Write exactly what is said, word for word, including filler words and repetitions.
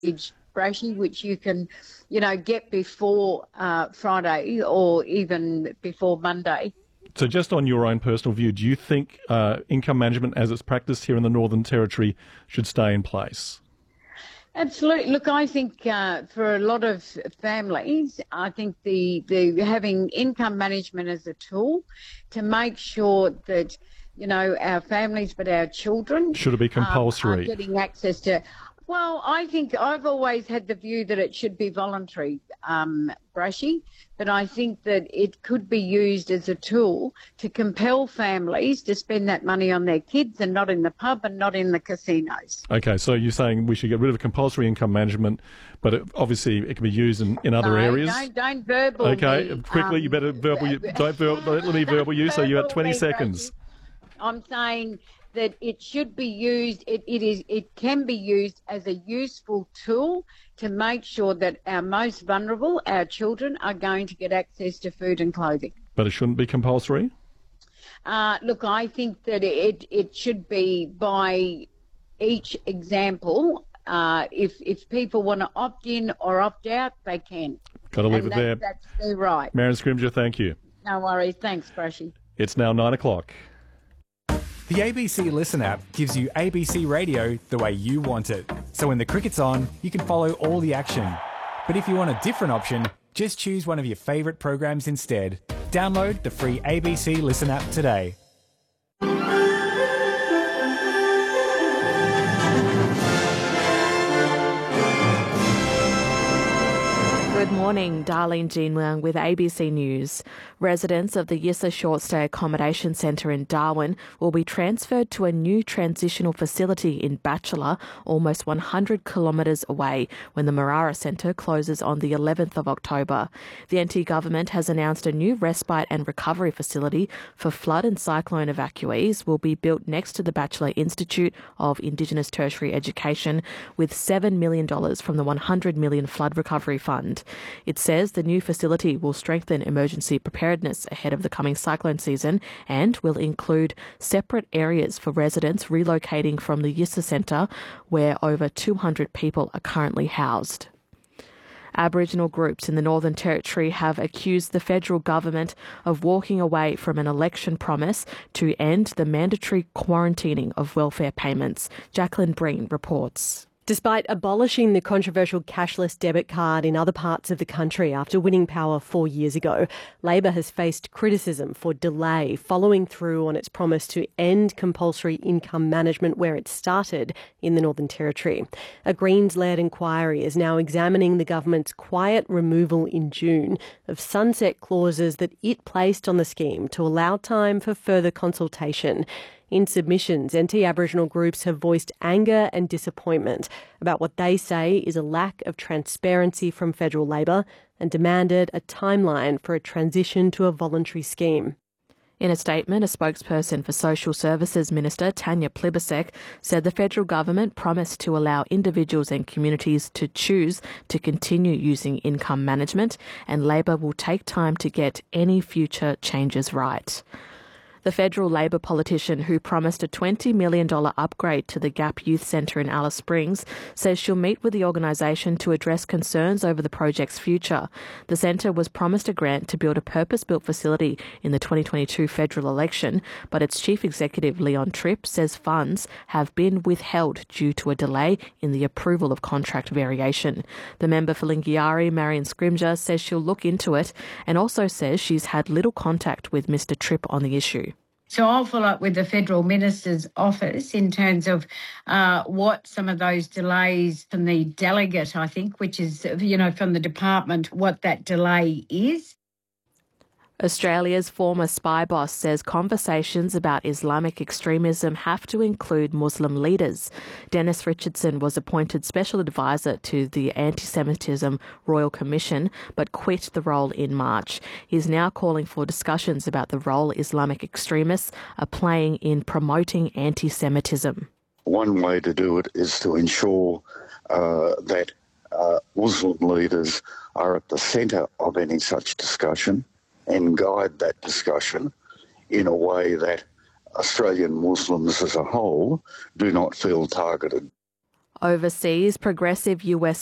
Brashy, which you can, you know, get before uh, Friday or even before Monday. So just on your own personal view, do you think uh, income management as it's practiced here in the Northern Territory should stay in place? Absolutely. Look, I think uh, for a lot of families, I think the, the having income management as a tool to make sure that, you know, our families, but our children... Should it be compulsory? Um, are getting access to... Well, I think I've always had the view that it should be voluntary, um, Brashy, but I think that it could be used as a tool to compel families to spend that money on their kids and not in the pub and not in the casinos. Okay, so you're saying we should get rid of compulsory income management, but it, obviously it can be used in, in other no, areas? Don't, don't verbal Okay, me. quickly, um, you better verbal, you, don't, verbal, don't let me verbal you, so you have twenty seconds. I'm saying that it should be used, it, it is, it can be used as a useful tool to make sure that our most vulnerable, our children, are going to get access to food and clothing. But it shouldn't be compulsory? Uh, look, I think that it, it should be by each example. Uh, if, if people want to opt in or opt out, they can. Got to leave and it that, there. That's their right. Marion Scrimgeour, thank you. No worries. Thanks, Brashy. It's now nine o'clock. The A B C Listen app gives you A B C radio the way you want it. So when the cricket's on, you can follow all the action. But if you want a different option, just choose one of your favourite programs instead. Download the free A B C Listen app today. Good morning, Darlene Jean Wang with A B C News. Residents of the Yissa Short Stay Accommodation Centre in Darwin will be transferred to a new transitional facility in Batchelor, almost one hundred kilometres away, when the Marara Centre closes on the eleventh of October. The N T government has announced a new respite and recovery facility for flood and cyclone evacuees will be built next to the Batchelor Institute of Indigenous Tertiary Education with seven million dollars from the one hundred million dollars Flood Recovery Fund. It says the new facility will strengthen emergency preparedness ahead of the coming cyclone season and will include separate areas for residents relocating from the Yissa Centre, where over two hundred people are currently housed. Aboriginal groups in the Northern Territory have accused the federal government of walking away from an election promise to end the mandatory quarantining of welfare payments. Jacqueline Breen reports. Despite abolishing the controversial cashless debit card in other parts of the country after winning power four years ago, Labor has faced criticism for delay following through on its promise to end compulsory income management where it started in the Northern Territory. A Greens-led inquiry is now examining the government's quiet removal in June of sunset clauses that it placed on the scheme to allow time for further consultation. In submissions, N T Aboriginal groups have voiced anger and disappointment about what they say is a lack of transparency from federal Labor and demanded a timeline for a transition to a voluntary scheme. In a statement, a spokesperson for Social Services Minister Tanya Plibersek said the federal government promised to allow individuals and communities to choose to continue using income management, and Labor will take time to get any future changes right. The federal Labor politician who promised a twenty million dollars upgrade to the Gap Youth Centre in Alice Springs says she'll meet with the organisation to address concerns over the project's future. The centre was promised a grant to build a purpose-built facility in the twenty twenty-two federal election, but its chief executive, Leon Tripp, says funds have been withheld due to a delay in the approval of contract variation. The member for Lingiari, Marion Scrimgeour, says she'll look into it and also says she's had little contact with Mister Tripp on the issue. So I'll follow up with the Federal Minister's office in terms of uh, what some of those delays from the delegate, I think, which is, you know, from the department, what that delay is. Australia's former spy boss says conversations about Islamic extremism have to include Muslim leaders. Dennis Richardson was appointed special advisor to the Anti-Semitism Royal Commission but quit the role in March. He's now calling for discussions about the role Islamic extremists are playing in promoting anti-Semitism. One way to do it is to ensure uh, that uh, Muslim leaders are at the centre of any such discussion and guide that discussion in a way that Australian Muslims as a whole do not feel targeted. Overseas, progressive U S